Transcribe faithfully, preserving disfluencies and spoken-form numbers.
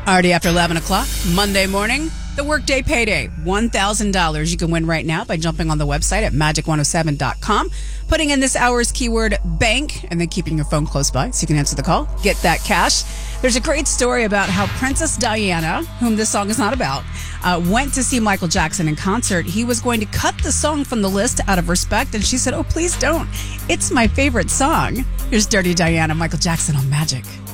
Already after eleven o'clock, Monday morning, the Workday Payday. one thousand dollars you can win right now by jumping on the website at magic one oh seven dot com, putting in this hour's keyword bank, and then keeping your phone close by so you can answer the call. Get that cash. There's a great story about how Princess Diana, whom this song is not about, uh, went to see Michael Jackson in concert. He was going to cut the song from the list out of respect, and she said, "Oh, please don't. It's my favorite song." Here's Dirty Diana, Michael Jackson on Magic.